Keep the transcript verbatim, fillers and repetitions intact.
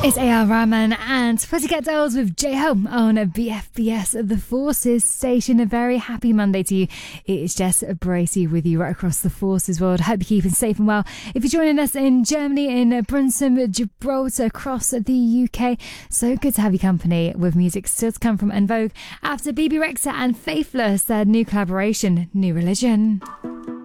It's A R Rahman and Pussycat Dolls with J-Ho on B F B S, the Forces station. A very happy Monday to you. It's Jess Bracey with you right across the Forces world. Hope you're keeping safe and well. If you're joining us in Germany, in Brunsum, Gibraltar, across the U K, so good to have your company with music still to come from En Vogue after B B Rexha and Faithless, their new collaboration, New Religion.